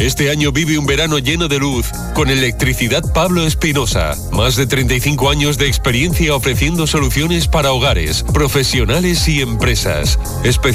Este año vive un verano lleno de luz con Electricidad Pablo Espinosa. Más de 35 años de experiencia ofreciendo soluciones para hogares, profesionales y empresas.